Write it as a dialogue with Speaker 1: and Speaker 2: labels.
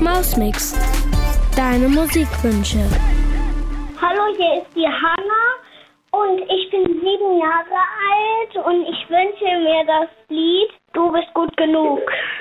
Speaker 1: Mausmix. Deine Musikwünsche.
Speaker 2: Hallo, hier ist die Hanna und ich bin 7 Jahre alt und ich wünsche mir das Lied Du bist gut genug.